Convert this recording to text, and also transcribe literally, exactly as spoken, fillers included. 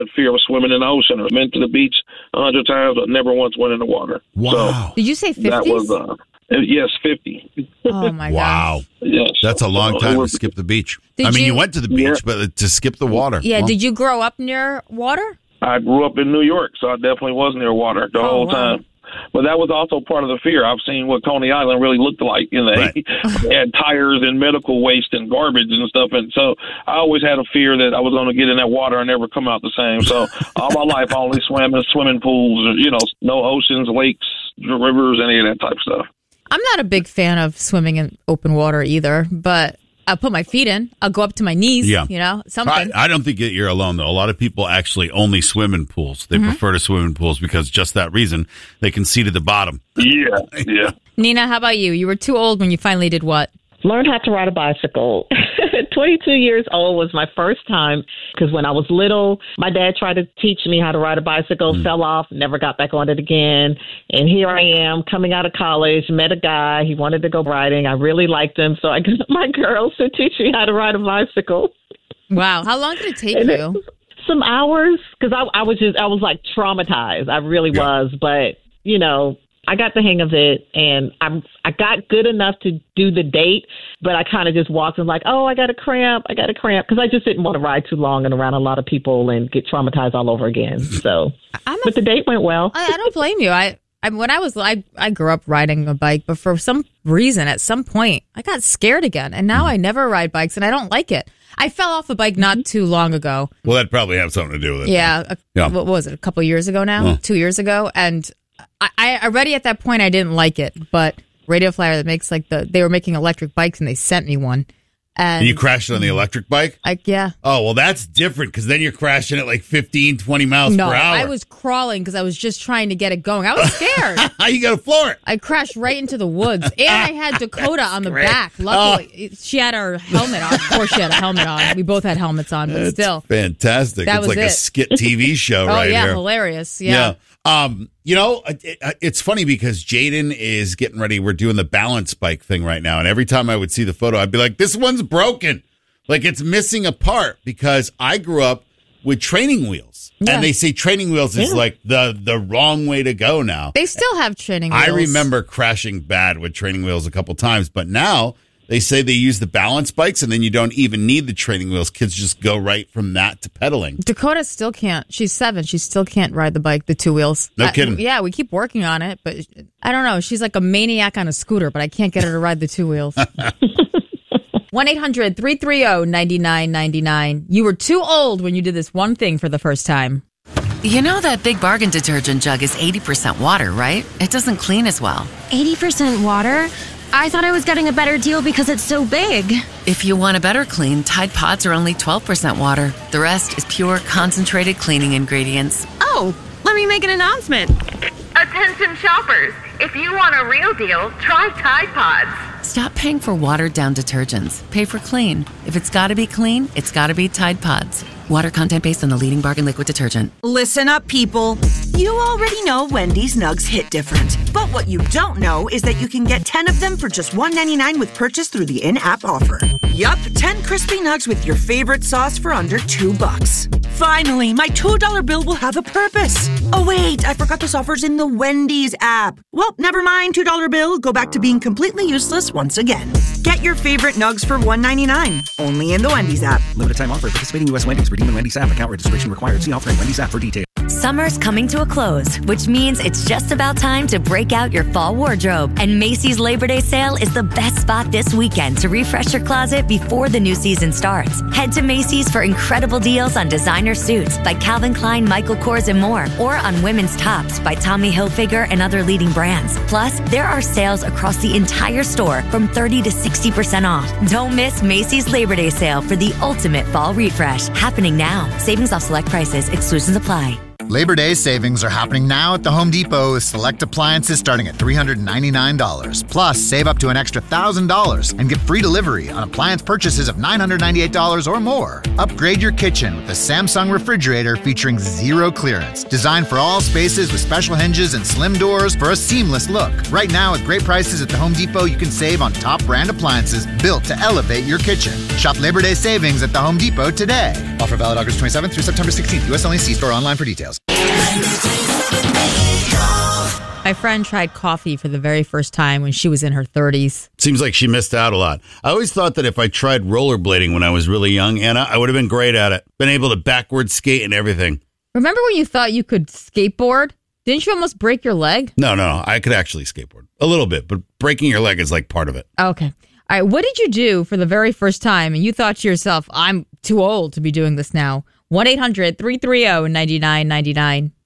the fear of swimming in the ocean. I've been to the beach a hundred times, but never once went in the water. Wow. So did you say fifty? that was, uh, yes, fifty. Oh, my wow. gosh. Yes. That's a long So time it was- to skip the beach. Did I mean, you, you- went to the beach, Yeah. but to skip the water. Yeah, Well, did you grow up near water? I grew up in New York, so I definitely was near water the Oh, whole wow. time. But that was also part of the fear. I've seen what Coney Island really looked like. You know, Right. they had tires and medical waste and garbage and stuff. And so I always had a fear that I was going to get in that water and never come out the same. So all my life I only swam in swimming pools, you know, no oceans, lakes, rivers, any of that type of stuff. I'm not a big fan of swimming in open water either, but I'll put my feet in. I'll go up to my knees, Yeah. you know, I, something. I don't think that you're alone, though. A lot of people actually only swim in pools. They Mm-hmm. prefer to swim in pools because just that reason, they can see to the bottom. Yeah, yeah. Nina, how about you? You were too old when you finally did what? Learned how to ride a bicycle. twenty-two years old was my first time because when I was little, my dad tried to teach me how to ride a bicycle, mm. fell off, never got back on it again. And here I am coming out of college, met a guy. He wanted to go riding. I really liked him. So I got my girls to teach me how to ride a bicycle. Wow. How long did it take And you? it- some hours because I, I was just, I was like traumatized. I really Yeah. was. But, you know, I got the hang of it, and I'm I got good enough to do the date, but I kind of just walked and like, oh, I got a cramp, I got a cramp, because I just didn't want to ride too long and around a lot of people and get traumatized all over again. So, I'm a, but the date went well. I, I don't blame you. I, I when I was I I grew up riding a bike, but for some reason, at some point, I got scared again, and now I never ride bikes, and I don't like it. I fell off a bike not too long ago. Well, that'd probably have something to do with it. Yeah, a, Yeah. what was it? A couple years ago now, Huh. two years ago, and I, I already at that point I didn't like it. But Radio Flyer that makes like the they were making electric bikes and they sent me one, and, And you crashed it on the electric bike? like yeah. Oh, well, that's different because then you're crashing at like fifteen, twenty miles No, per hour. I was crawling because I was just trying to get it going. I was scared. you got to floor it. I crashed right into the woods, and I had Dakota on the back. Luckily, she had her helmet on. Of course, she had a helmet on. We both had helmets on, but That's still. fantastic. That it's was like a it. skit T V show Oh right yeah, here. hilarious. Yeah. Um, you know, it, it- it's funny because Jaden is getting ready. We're doing the balance bike thing right now. And every time I would see the photo, I'd be like, this one's broken. Like it's missing a part because I grew up with training wheels. Yeah. And they say training wheels is Yeah. like the, the wrong way to go now. They still have training wheels. I remember crashing bad with training wheels a couple times, but now they say they use the balance bikes and then you don't even need the training wheels. Kids just go right from that to pedaling. Dakota still can't. She's seven. She still can't ride the bike, the two wheels. No I- kidding. yeah, we keep working on it, but I don't know. She's like a maniac on a scooter, but I can't get her to ride the two wheels. one eight hundred three three zero nine nine nine nine. You were too old when you did this one thing for the first time. You know that Big Bargain detergent jug is eighty percent water, right? It doesn't clean as well. eighty percent water? I thought I was getting a better deal because it's so big. If you want a better clean, Tide Pods are only twelve percent water. The rest is pure, concentrated cleaning ingredients. Oh, let me make an announcement. Attention shoppers, if you want a real deal, try Tide Pods. Stop paying for watered-down detergents. Pay for clean. If it's gotta be clean, it's gotta be Tide Pods. Water content based on the leading bargain liquid detergent. Listen up, people. You already know Wendy's Nugs hit different. But what you don't know is that you can get ten of them for just one ninety-nine with purchase through the in-app offer. Yup, ten crispy nugs with your favorite sauce for under two bucks. Finally, my two dollar bill will have a purpose. Oh wait, I forgot this offer's in the Wendy's app. Well, never mind, two dollar bill. Go back to being completely useless once again. Get your favorite nugs for one ninety-nine. Only in the Wendy's app. Limited time offer. Participating U S Wendy's. Redeem in Wendy's app. Account registration required. See offer in Wendy's app for details. Summer's coming to a close, which means it's just about time to break out your fall wardrobe. And Macy's Labor Day sale is the best spot this weekend to refresh your closet before the new season starts. Head to Macy's for incredible deals on designer suits by Calvin Klein, Michael Kors, and more, or on women's tops by Tommy Hilfiger and other leading brands. Plus, there are sales across the entire store from thirty to sixty percent off. Don't miss Macy's Labor Day sale for the ultimate fall refresh, happening now. Savings off select prices. Exclusions apply. Labor Day savings are happening now at the Home Depot with select appliances starting at three hundred ninety-nine dollars. Plus, save up to an extra one thousand dollars and get free delivery on appliance purchases of nine hundred ninety-eight dollars or more. Upgrade your kitchen with the Samsung refrigerator featuring zero clearance. Designed for all spaces with special hinges and slim doors for a seamless look. Right now, with great prices at the Home Depot, you can save on top brand appliances built to elevate your kitchen. Shop Labor Day savings at the Home Depot today. Offer valid August twenty-seventh through September sixteenth. U S only. See store online for details. My friend tried coffee for the very first time when she was in her thirties. Seems like she missed out a lot. I always thought that if I tried rollerblading when I was really young, Anna, I would have been great at it. Been able to backward skate and everything. Remember when you thought you could skateboard? Didn't you almost break your leg? No, no, I could actually skateboard. A little bit, but breaking your leg is like part of it. Okay. All right. What did you do for the very first time and you thought to yourself, I'm too old to be doing this now? one eight hundred three three zero nine nine nine nine.